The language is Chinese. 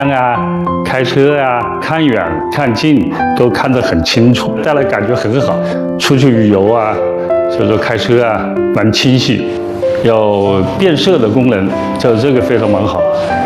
啊，开车啊，看远看近都看得很清楚，带来感觉很好。出去旅游啊，所以说开车啊，蛮清晰，有变色的功能，这个非常蛮好。